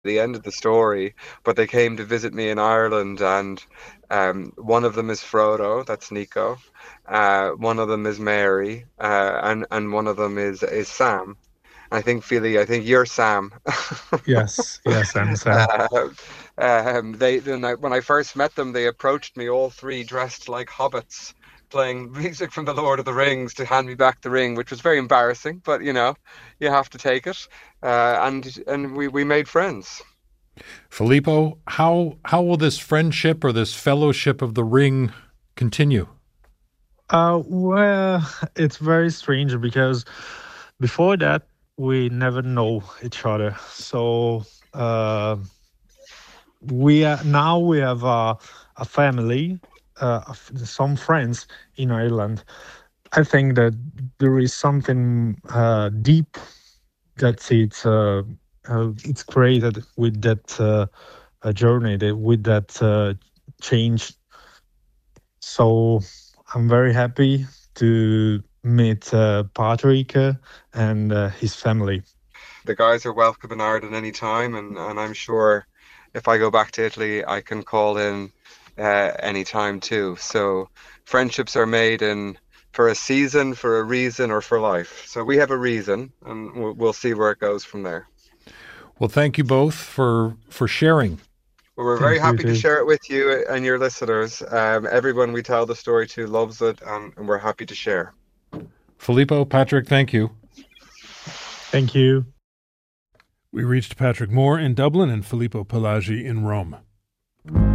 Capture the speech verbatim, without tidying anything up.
the end of the story, but they came to visit me in Ireland, and um, one of them is Frodo, that's Nico. Uh, one of them is Mary, uh, and and one of them is is Sam. I think Philly, I think you're Sam. Yes, yes, I'm Sam. uh, um, they when I, when I first met them, they approached me all three dressed like hobbits, playing music from the Lord of the Rings to hand me back the ring, which was very embarrassing, but you know, you have to take it. Uh, and and we we made friends. Filippo, how how will this friendship or this fellowship of the ring continue? Uh, well, it's very strange because before that we never know each other. So uh, we are now we have a, a family, uh, of some friends in Ireland. I think that there is something uh, deep that it's uh, uh, it's created with that uh, uh, journey, that, with that uh, change. So I'm very happy to meet uh, Patrick uh, and uh, his family. The guys are welcome in Ireland any time, and, and I'm sure if I go back to Italy, I can call in uh, any time too. So friendships are made in for a season, for a reason, or for life. So we have a reason, and we'll, we'll see where it goes from there. Well, thank you both for for sharing. Well, we're very Thank you happy to too. share it with you and your listeners. Um, everyone we tell the story to loves it, and, and we're happy to share. Filippo, Patrick, thank you. Thank you. We reached Patrick Moore in Dublin and Filippo Pelagi in Rome.